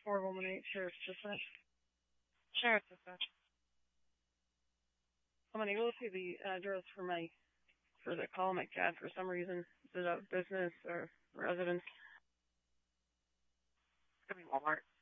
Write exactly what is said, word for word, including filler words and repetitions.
four one eight Sheriff's Dispatch. Sheriff's Dispatch. I'm gonna go see the address for my for the call my cat for some reason. Is it a business or residence? It's gonna be Walmart.